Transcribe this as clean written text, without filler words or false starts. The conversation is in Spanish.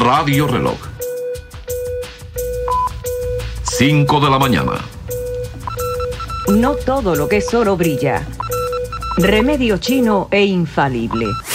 Radio Reloj. 5 de la mañana. No todo lo que es oro brilla. Remedio chino e infalible.